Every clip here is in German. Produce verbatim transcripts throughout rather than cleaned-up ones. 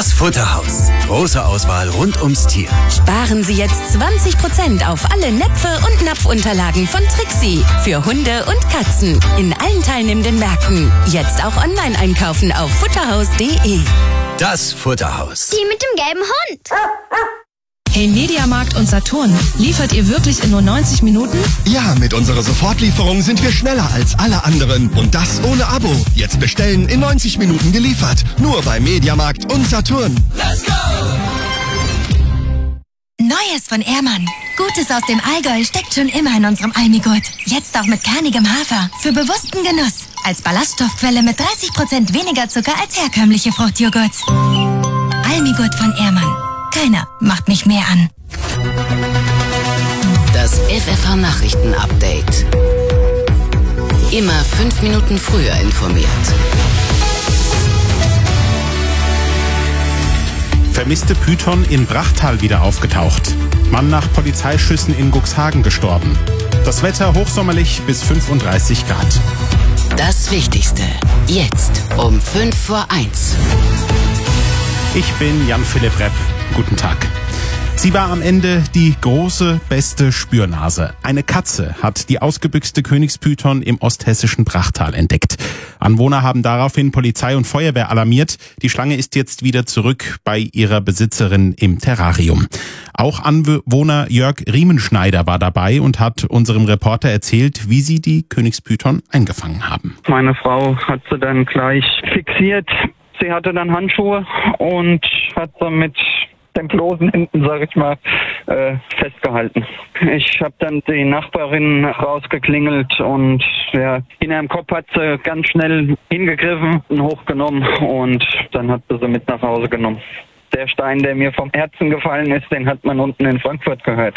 Das Futterhaus. Große Auswahl rund ums Tier. Sparen Sie jetzt zwanzig Prozent auf alle Näpfe und Napfunterlagen von Trixie. Für Hunde und Katzen. In allen teilnehmenden Märkten. Jetzt auch online einkaufen auf futterhaus punkt de. Das Futterhaus. Die mit dem gelben Hund. Hey Mediamarkt und Saturn, liefert ihr wirklich in nur neunzig Minuten? Ja, mit unserer Sofortlieferung sind wir schneller als alle anderen. Und das ohne Abo. Jetzt bestellen, in neunzig Minuten geliefert. Nur bei Mediamarkt und Saturn. Let's go! Neues von Ehrmann. Gutes aus dem Allgäu steckt schon immer in unserem Almigurt. Jetzt auch mit kernigem Hafer. Für bewussten Genuss. Als Ballaststoffquelle mit dreißig Prozent weniger Zucker als herkömmliche Fruchtjoghurts. Almigurt von Ehrmann. Keiner macht mich mehr an. Das F F H-Nachrichten-Update. Immer fünf Minuten früher informiert. Vermisste Python in Brachtal wieder aufgetaucht. Mann nach Polizeischüssen in Cuxhagen gestorben. Das Wetter hochsommerlich bis fünfunddreißig Grad. Das Wichtigste. Jetzt um fünf vor eins. Ich bin Jan-Philipp Repp. Guten Tag. Sie war am Ende die große, beste Spürnase. Eine Katze hat die ausgebüxte Königspython im osthessischen Brachtal entdeckt. Anwohner haben daraufhin Polizei und Feuerwehr alarmiert. Die Schlange ist jetzt wieder zurück bei ihrer Besitzerin im Terrarium. Auch Anwohner Jörg Riemenschneider war dabei und hat unserem Reporter erzählt, wie sie die Königspython eingefangen haben. Meine Frau hat sie dann gleich fixiert. Sie hatte dann Handschuhe und hat sie mit den Klosen hinten, sag ich mal, äh, festgehalten. Ich habe dann die Nachbarin rausgeklingelt und ja, in ihrem Kopf hat sie ganz schnell hingegriffen und hochgenommen und dann hat sie sie mit nach Hause genommen. Der Stein, der mir vom Herzen gefallen ist, den hat man unten in Frankfurt gehört.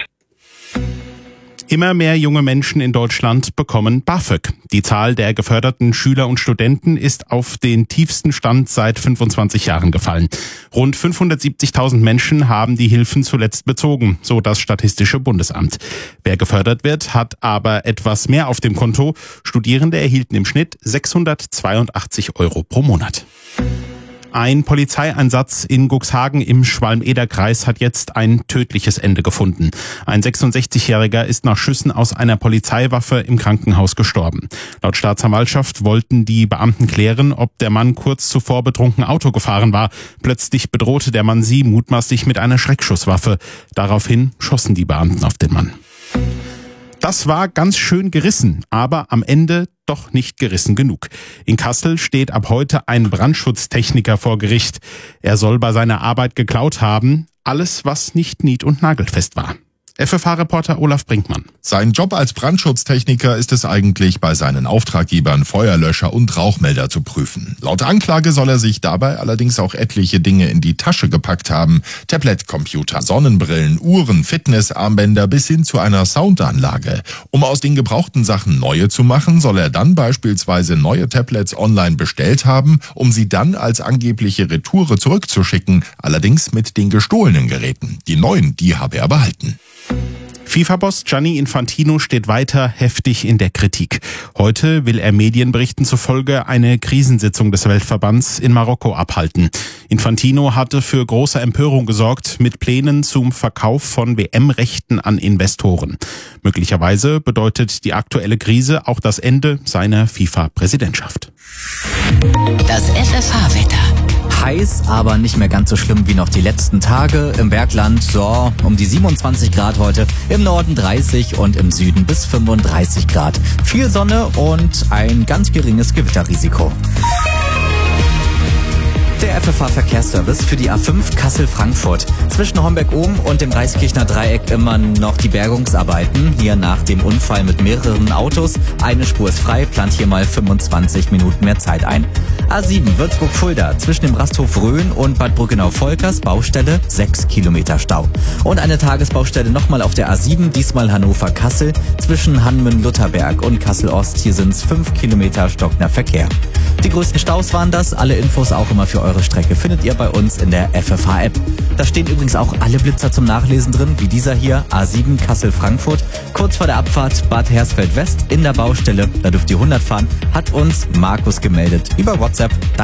Immer mehr junge Menschen in Deutschland bekommen BAföG. Die Zahl der geförderten Schüler und Studenten ist auf den tiefsten Stand seit fünfundzwanzig Jahren gefallen. Rund fünfhundertsiebzigtausend Menschen haben die Hilfen zuletzt bezogen, so das Statistische Bundesamt. Wer gefördert wird, hat aber etwas mehr auf dem Konto. Studierende erhielten im Schnitt sechshundertzweiundachtzig Euro pro Monat. Ein Polizeieinsatz in Cuxhagen im Schwalm-Eder-Kreis hat jetzt ein tödliches Ende gefunden. Ein sechsundsechzigjähriger ist nach Schüssen aus einer Polizeiwaffe im Krankenhaus gestorben. Laut Staatsanwaltschaft wollten die Beamten klären, ob der Mann kurz zuvor betrunken Auto gefahren war. Plötzlich bedrohte der Mann sie mutmaßlich mit einer Schreckschusswaffe. Daraufhin schossen die Beamten auf den Mann. Das war ganz schön gerissen, aber am Ende doch nicht gerissen genug. In Kassel steht ab heute ein Brandschutztechniker vor Gericht. Er soll bei seiner Arbeit geklaut haben, alles was nicht nied- und nagelfest war. F F H-Reporter Olaf Brinkmann. Sein Job als Brandschutztechniker ist es eigentlich, bei seinen Auftraggebern Feuerlöscher und Rauchmelder zu prüfen. Laut Anklage soll er sich dabei allerdings auch etliche Dinge in die Tasche gepackt haben. Tablet-Computer, Sonnenbrillen, Uhren, Fitnessarmbänder bis hin zu einer Soundanlage. Um aus den gebrauchten Sachen neue zu machen, soll er dann beispielsweise neue Tablets online bestellt haben, um sie dann als angebliche Retoure zurückzuschicken, allerdings mit den gestohlenen Geräten. Die neuen, die habe er behalten. FIFA-Boss Gianni Infantino steht weiter heftig in der Kritik. Heute will er Medienberichten zufolge eine Krisensitzung des Weltverbands in Marokko abhalten. Infantino hatte für große Empörung gesorgt mit Plänen zum Verkauf von W M-Rechten an Investoren. Möglicherweise bedeutet die aktuelle Krise auch das Ende seiner FIFA-Präsidentschaft. Das F F H-Wetter. Heiß, aber nicht mehr ganz so schlimm wie noch die letzten Tage. Im Bergland so um die siebenundzwanzig Grad heute, im Norden dreißig und im Süden bis fünfunddreißig Grad. Viel Sonne und ein ganz geringes Gewitterrisiko. Der F F H-Verkehrsservice für die A fünf Kassel-Frankfurt. Zwischen Homberg-Ohm und dem Reiskirchner Dreieck immer noch die Bergungsarbeiten. Hier nach dem Unfall mit mehreren Autos. Eine Spur ist frei, plant hier mal fünfundzwanzig Minuten mehr Zeit ein. A sieben Würzburg-Fulda. Zwischen dem Rasthof Rhön und Bad Brückenau-Volkers Baustelle sechs Kilometer Stau. Und eine Tagesbaustelle nochmal auf der A sieben, diesmal Hannover-Kassel. Zwischen Hanmen-Lutherberg und Kassel-Ost. Hier sind es fünf Kilometer stockender Verkehr. Die größten Staus waren das. Alle Infos auch immer für eure Strecke findet ihr bei uns in der F F H-App. Da stehen übrigens auch alle Blitzer zum Nachlesen drin, wie dieser hier, A sieben Kassel-Frankfurt. Kurz vor der Abfahrt Bad Hersfeld West in der Baustelle, da dürft ihr hundert fahren, hat uns Markus gemeldet über WhatsApp.